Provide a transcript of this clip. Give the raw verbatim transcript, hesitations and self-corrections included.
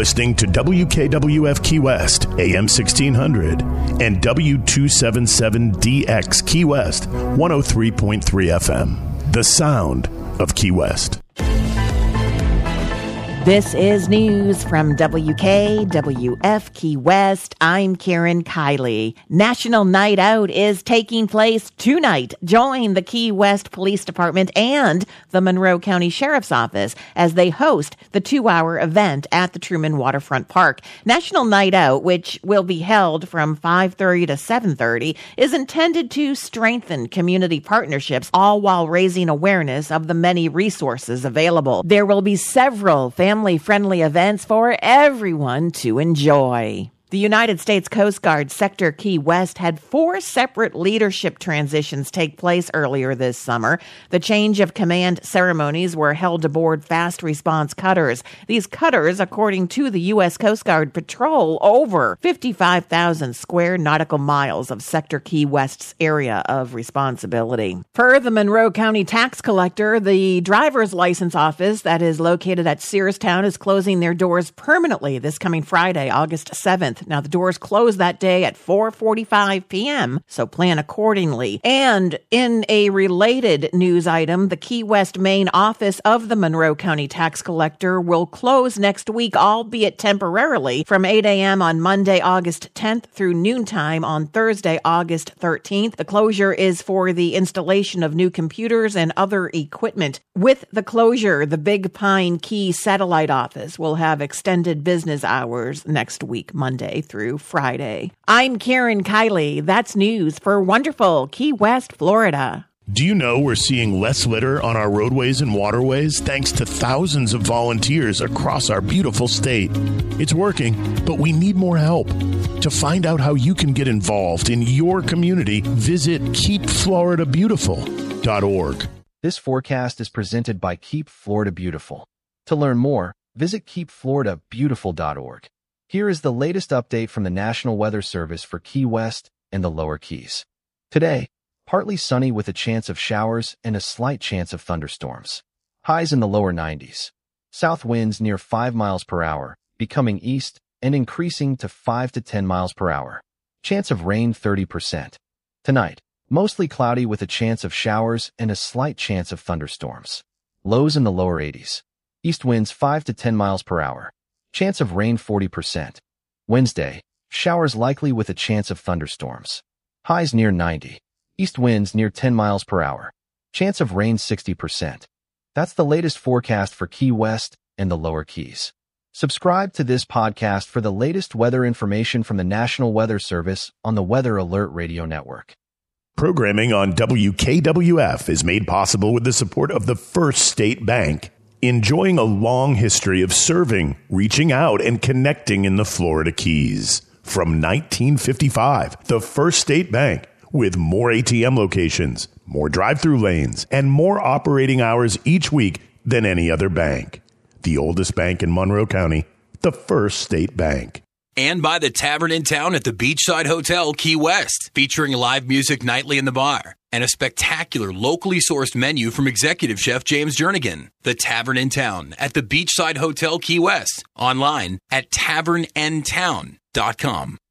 listening to W K W F Key West, A M sixteen hundred, and W two seventy-seven D X Key West, one oh three point three F M. The sound of Key West. This is news from W K W F Key West. I'm Karen Kiley. National Night Out is taking place tonight. Join the Key West Police Department and the Monroe County Sheriff's Office as they host the two-hour event at the Truman Waterfront Park. National Night Out, which will be held from five thirty to seven thirty, is intended to strengthen community partnerships, all while raising awareness of the many resources available. There will be several family Family-friendly events for everyone to enjoy. The United States Coast Guard Sector Key West had four separate leadership transitions take place earlier this summer. The change of command ceremonies were held aboard fast response cutters. These cutters, according to the U S Coast Guard, patrol over fifty-five thousand square nautical miles of Sector Key West's area of responsibility. Per the Monroe County Tax Collector, the driver's license office that is located at Searstown is closing their doors permanently this coming Friday, August seventh. Now, the doors close that day at four forty-five p.m., so plan accordingly. And in a related news item, the Key West main office of the Monroe County Tax Collector will close next week, albeit temporarily, from eight a.m. on Monday, August tenth through noontime on Thursday, August thirteenth. The closure is for the installation of new computers and other equipment. With the closure, the Big Pine Key Satellite Office will have extended business hours next week, Monday through Friday. I'm Karen Kiley. That's news for wonderful Key West, Florida. Do you know we're seeing less litter on our roadways and waterways thanks to thousands of volunteers across our beautiful state? It's working, but we need more help. To find out how you can get involved in your community, visit keep florida beautiful dot org. This forecast is presented by Keep Florida Beautiful. To learn more, visit keep florida beautiful dot org. Here is the latest update from the National Weather Service for Key West and the Lower Keys. Today, partly sunny with a chance of showers and a slight chance of thunderstorms. Highs in the lower nineties. South winds near five miles per hour, becoming east and increasing to five to ten miles per hour. Chance of rain thirty percent. Tonight, mostly cloudy with a chance of showers and a slight chance of thunderstorms. Lows in the lower eighties. East winds five to ten miles per hour. Chance of rain forty percent. Wednesday, showers likely with a chance of thunderstorms. Highs near ninety. East winds near ten miles per hour. Chance of rain sixty percent. That's the latest forecast for Key West and the Lower Keys. Subscribe to this podcast for the latest weather information from the National Weather Service on the Weather Alert Radio Network. Programming on W K W F is made possible with the support of the First State Bank. Enjoying a long history of serving, reaching out, and connecting in the Florida Keys. From nineteen fifty-five, the First State Bank, with more A T M locations, more drive-through lanes, and more operating hours each week than any other bank. The oldest bank in Monroe County, the First State Bank. And by the Tavern in Town at the Beachside Hotel, Key West, featuring live music nightly in the bar and a spectacular locally sourced menu from executive chef James Jernigan. The Tavern in Town at the Beachside Hotel, Key West, online at tavern n town dot com.